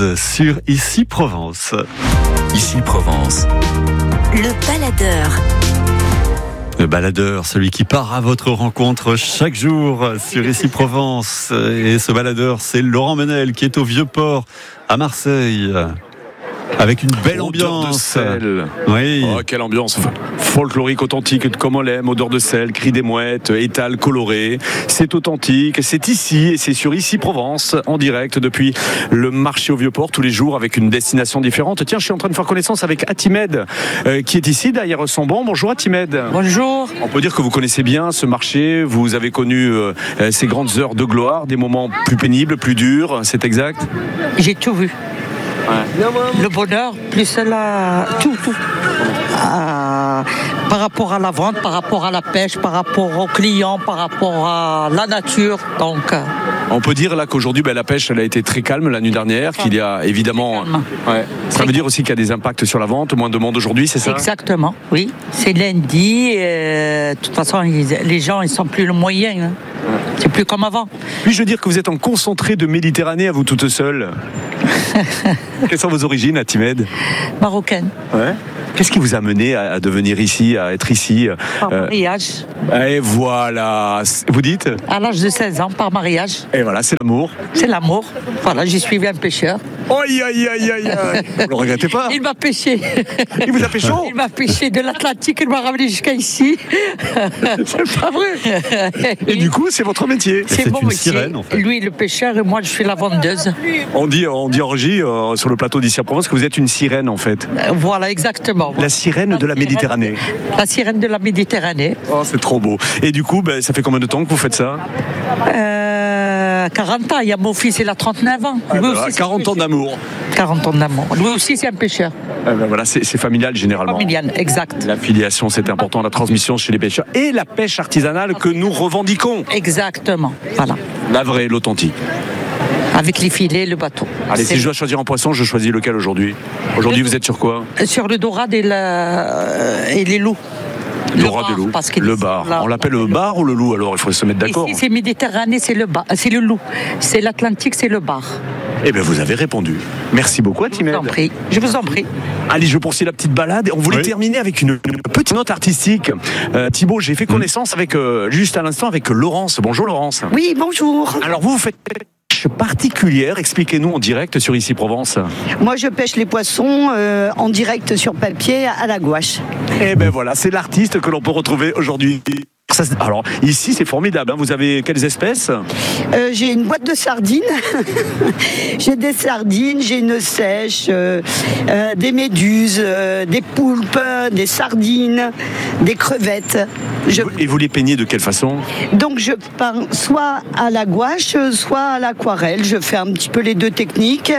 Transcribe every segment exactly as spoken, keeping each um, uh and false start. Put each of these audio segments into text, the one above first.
douze sur Ici Provence. Ici Provence. Le baladeur. Le baladeur, celui qui part à votre rencontre chaque jour sur Ici Provence. Et ce baladeur, c'est Laurent Menel qui est au Vieux-Port à Marseille. Avec une belle odeur ambiance. de sel. Oui. Oh, quelle ambiance folklorique, authentique, comme on l'aime. Odeur de sel, cri des mouettes, étal coloré. C'est authentique, c'est ici et c'est sur Ici Provence, en direct depuis le marché au Vieux-Port, tous les jours avec une destination différente. Tiens, je suis en train de faire connaissance avec Atimed, euh, qui est ici derrière son banc. Bonjour Atimed. Bonjour. On peut dire que vous connaissez bien ce marché. Vous avez connu euh, ces grandes heures de gloire, des moments plus pénibles, plus durs. C'est exact? J'ai tout vu. Ouais. Le bonheur, plus la... tout, tout. Euh, par rapport à la vente, par rapport à la pêche, par rapport aux clients, par rapport à la nature. Donc, euh... on peut dire là qu'aujourd'hui, ben, la pêche, elle a été très calme la nuit dernière, qu'il y a évidemment. Ouais. Ça veut calme. Dire aussi qu'il y a des impacts sur la vente, moins de monde aujourd'hui, c'est ça? Exactement, oui. C'est lundi. Euh, de toute façon, les gens, ils sont plus le moyen. Hein. Ouais. C'est plus comme avant. Puis-je dire que vous êtes en concentré de Méditerranée à vous toute seule? Quelles sont vos origines, Atimed? Marocaine. Ouais. Qu'est-ce qui vous a mené à devenir ici, à être ici? Par euh... mariage. Et voilà. Vous dites? À l'âge de seize ans, par mariage. Et voilà, c'est l'amour. C'est l'amour. Voilà, j'ai suivi un pêcheur. Aïe, aïe, aïe, aïe, aïe. Vous le regrettez pas? Il m'a pêché. Il vous a pêché? Il m'a pêché de l'Atlantique, il m'a ramené jusqu'à ici. C'est pas vrai. Et du coup, c'est votre métier. C'est, c'est mon une métier. Sirène, en fait. Lui, le pêcheur, et moi, je suis la vendeuse. On dit, on dit en régie, euh, sur le plateau d'Ici Provence, que vous êtes une sirène, en fait. Euh, voilà, exactement. La sirène de la Méditerranée. La sirène de la Méditerranée. Oh, c'est trop beau. Et du coup, ben, ça fait combien de temps que vous faites ça? euh, quarante ans. Il y a mon fils, il a trente-neuf ans. Ah, ben, aussi, quarante ans d'amour. quarante ans d'amour. Lui aussi, c'est un pêcheur. Ah, ben, voilà, c'est, c'est familial généralement. Familial, exact. La filiation, c'est important, la transmission chez les pêcheurs et la pêche artisanale que nous revendiquons. Exactement. Voilà. La vraie, l'authentique. Avec les filets, le bateau. Allez, c'est... si je dois choisir un poisson, je choisis lequel aujourd'hui? Aujourd'hui, le... vous êtes sur quoi? Sur le dorade et, la... et les loups. Le dorade et loup. Le bar. Là, on l'appelle le bar ou le loup alors? Il faut se mettre d'accord. Ici, c'est Méditerranée, c'est le bar. C'est le loup. C'est l'Atlantique, c'est le bar. Eh bien, vous avez répondu. Merci beaucoup, Atimed. Je vous en prie. Je vous en prie. Allez, je poursuis la petite balade. On voulait oui. terminer avec une, une petite note artistique. Euh, Thibaut, j'ai fait connaissance mmh. avec, euh, juste à l'instant avec Laurence. Bonjour, Laurence. Oui, bonjour. Alors, vous, vous faites particulière, expliquez-nous en direct sur Ici Provence. Moi je pêche les poissons euh, en direct sur papier à la gouache. Et ben voilà, c'est l'artiste que l'on peut retrouver aujourd'hui. Ça, alors ici c'est formidable, hein. Vous avez quelles espèces? euh, J'ai une boîte de sardines, j'ai des sardines, j'ai une sèche, euh, euh, des méduses, euh, des poulpes, des sardines, des crevettes. Je... Et vous les peignez de quelle façon? Donc je peins soit à la gouache, soit à l'aquarelle. Je fais un petit peu les deux techniques.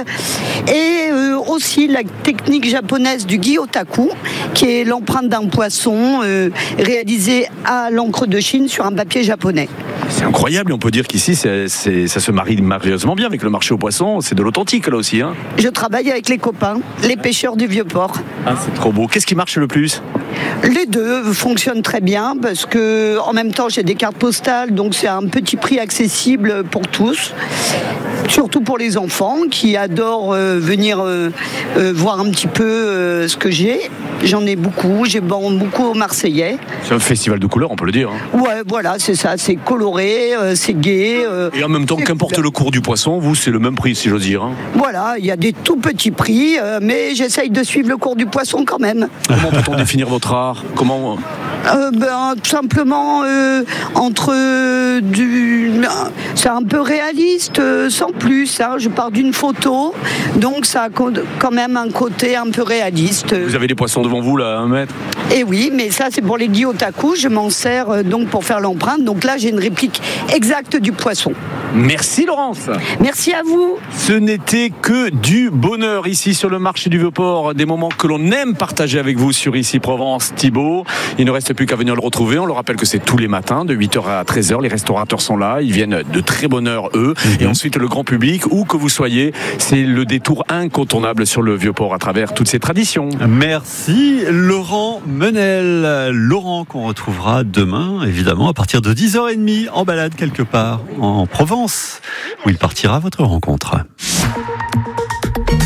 Et euh, aussi la technique japonaise du gyotaku, qui est l'empreinte d'un poisson euh, réalisée à l'encre de Chine sur un papier japonais. C'est incroyable, et on peut dire qu'ici c'est, c'est, ça se marie merveilleusement bien avec le marché aux poissons. C'est de l'authentique là aussi, hein. Je travaille avec les copains, les pêcheurs du Vieux-Port. Ah, c'est trop beau. Qu'est-ce qui marche le plus? Les deux fonctionnent très bien parce que en même temps j'ai des cartes postales, donc c'est un petit prix accessible pour tous. Surtout pour les enfants qui adorent euh, venir euh, euh, voir un petit peu euh, ce que j'ai. J'en ai beaucoup, j'ai bon, beaucoup aux Marseillais. C'est un festival de couleurs, on peut le dire. Hein. Ouais, voilà, c'est ça, c'est coloré, euh, c'est gai. Euh, Et en même temps, qu'importe le cours du poisson, vous, c'est le même prix, si j'ose dire. Hein. Voilà, il y a des tout petits prix, euh, mais j'essaye de suivre le cours du poisson quand même. Comment peut-on définir votre art? Comment euh, ben, tout simplement euh, entre euh, du, c'est un peu réaliste, euh, sans plus. Hein. Je pars d'une photo, donc ça a quand même un côté un peu réaliste. Vous avez des poissons devant vous là, à un mètre? Et oui, mais ça c'est pour les gyotaku. Je m'en sers euh, donc pour faire l'empreinte. Donc là j'ai une réplique exacte du poisson. Merci Laurence. Merci à vous. Ce n'était que du bonheur ici sur le marché du Vieux-Port, des moments que l'on aime partager avec vous sur Ici Provence. Thibaut, il ne reste plus qu'à venir le retrouver. On le rappelle que c'est tous les matins de huit heures à treize heures. Les restaurateurs sont là, ils viennent de très bonne heure eux. Mm-hmm. Et ensuite le grand public, où que vous soyez, c'est le détour incontournable sur le Vieux-Port à travers toutes ces traditions. Merci Laurent Menel. Laurent qu'on retrouvera demain évidemment à partir de dix heures trente en balade quelque part en Provence où il partira à votre rencontre.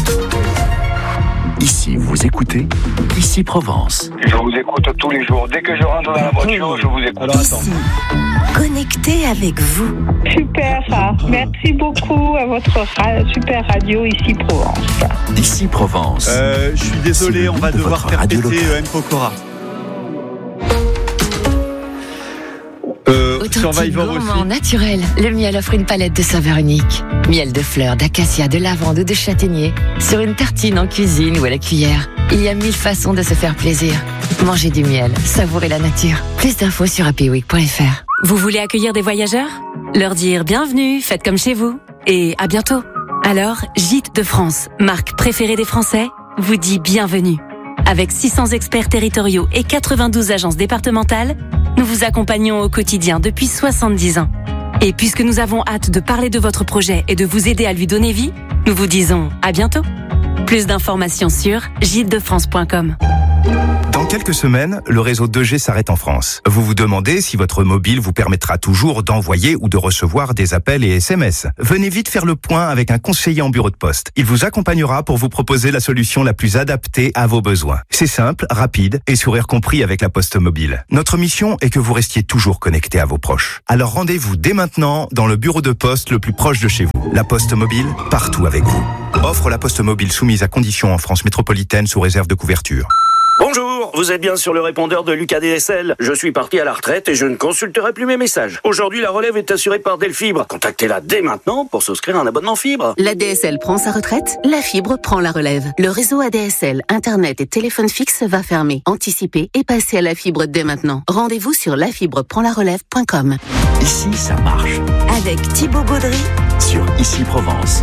Vous écoutez Ici Provence. Je vous écoute tous les jours. Dès que je rentre dans la voiture, je vous écoute. Alors attends. Ici, connecté avec vous. Super, merci beaucoup à votre ra- super radio Ici Provence. Ici Provence. Euh, je suis désolé, C'est on va de devoir votre faire radio péter locale. euh, M. Pokora. Euh, Authentique, Survivor gourmand, aussi. naturel. Le miel offre une palette de saveurs uniques. Miel de fleurs, d'acacia, de lavande ou de châtaignier. Sur une tartine en cuisine ou à la cuillère. Il y a mille façons de se faire plaisir. Mangez du miel, savourez la nature. Plus d'infos sur happy week point f r. Vous voulez accueillir des voyageurs ? Leur dire bienvenue, faites comme chez vous. Et à bientôt. Alors, Gîtes de France, marque préférée des Français, vous dit bienvenue. Avec six cents experts territoriaux et quatre-vingt-douze agences départementales, nous vous accompagnons au quotidien depuis soixante-dix ans. Et puisque nous avons hâte de parler de votre projet et de vous aider à lui donner vie, nous vous disons à bientôt. Plus d'informations sur gîtes de france point com. Dans quelques semaines, le réseau deux G s'arrête en France. Vous vous demandez si votre mobile vous permettra toujours d'envoyer ou de recevoir des appels et S M S. Venez vite faire le point avec un conseiller en bureau de poste. Il vous accompagnera pour vous proposer la solution la plus adaptée à vos besoins. C'est simple, rapide et sourire compris avec la Poste Mobile. Notre mission est que vous restiez toujours connecté à vos proches. Alors rendez-vous dès maintenant dans le bureau de poste le plus proche de chez vous. La Poste Mobile, partout avec vous. Offre la Poste Mobile soumise à conditions en France métropolitaine sous réserve de couverture. Bonjour, vous êtes bien sur le répondeur de Lucas D S L. Je suis parti à la retraite et je ne consulterai plus mes messages. Aujourd'hui, la relève est assurée par Delfibre. Contactez-la dès maintenant pour souscrire un abonnement fibre. La D S L prend sa retraite, la fibre prend la relève. Le réseau A D S L, Internet et téléphone fixe va fermer. Anticipez et passez à la fibre dès maintenant. Rendez-vous sur la fibre prend la relève point com. Ici, ça marche. Avec Thibaut Gaudry. Sur Ici Provence.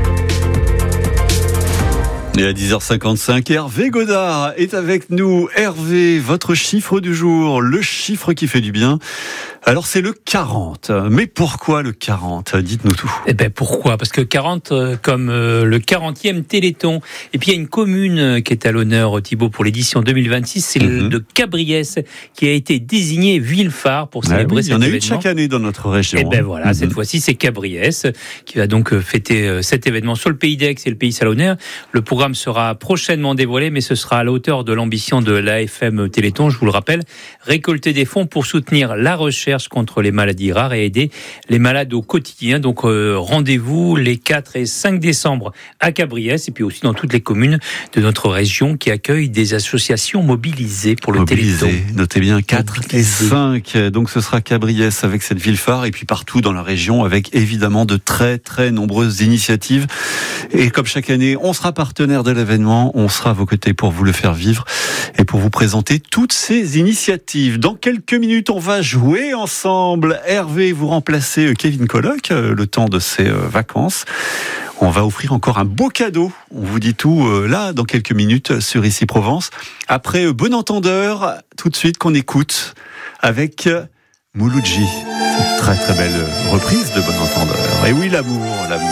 Et à dix heures cinquante-cinq, Hervé Godard est avec nous. Hervé, votre chiffre du jour, le chiffre qui fait du bien. Alors c'est le quarante. Mais pourquoi le quarante ? Dites-nous tout. Eh ben pourquoi ? Parce que quarante, euh, comme euh, le quarantième Téléthon. Et puis il y a une commune euh, qui est à l'honneur, Thibaut, pour l'édition deux mille vingt-six, c'est mm-hmm. le de Cabriès, qui a été désignée ville phare pour célébrer ah oui, cet événement. Il y en a eu chaque année dans notre région. Et ben voilà, mm-hmm. cette fois-ci c'est Cabriès qui va donc fêter euh, cet événement sur le Pays d'Aix et le Pays Salonnaire. Le programme sera prochainement dévoilé, mais ce sera à la hauteur de l'ambition de l'A F M Téléthon, je vous le rappelle, récolter des fonds pour soutenir la recherche contre les maladies rares et aider les malades au quotidien. Donc euh, rendez-vous les quatre et cinq décembre à Cabriès et puis aussi dans toutes les communes de notre région qui accueillent des associations mobilisées pour le mobilisées. Téléthon. Notez bien quatre mobilisées. Et cinq. Donc ce sera Cabriès avec cette ville phare et puis partout dans la région avec évidemment de très très nombreuses initiatives. Et comme chaque année, on sera partenaire de l'événement, on sera à vos côtés pour vous le faire vivre et pour vous présenter toutes ces initiatives. Dans quelques minutes, on va jouer ensemble. Hervé, vous remplacez Kevin Colloc le temps de ses vacances. On va offrir encore un beau cadeau. On vous dit tout là dans quelques minutes sur Ici Provence. Après Bon Entendeur, tout de suite qu'on écoute avec Mouloudji. C'est une très très belle reprise de Bon Entendeur. Et oui, l'amour, l'amour.